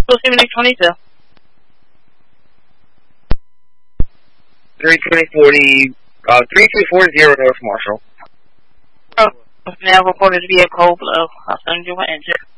Next 22. 3240, 3240 North Marshall. Oh, now reported to be a cold blow. I'll send you an engine.